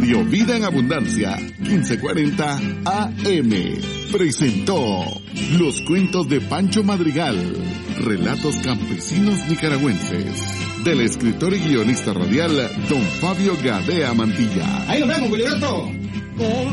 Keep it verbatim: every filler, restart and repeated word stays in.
Radio Vida en Abundancia, quince cuarenta A M. Presentó Los Cuentos de Pancho Madrigal, relatos campesinos nicaragüenses, del escritor y guionista radial don Fabio Gadea Mantilla. Ahí nos vemos, Wilberto.